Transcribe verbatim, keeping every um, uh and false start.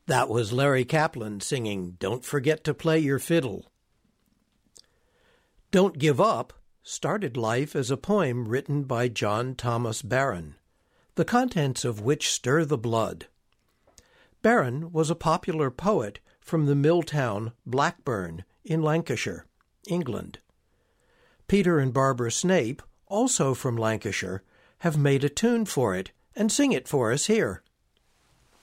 That was Larry Kaplan singing Don't Forget to Play Your Fiddle. Don't Give Up started life as a poem written by John Thomas Barron, the contents of which stir the blood. Barron was a popular poet from the mill town Blackburn in Lancashire, England. Peter and Barbara Snape, also from Lancashire, have made a tune for it and sing it for us here.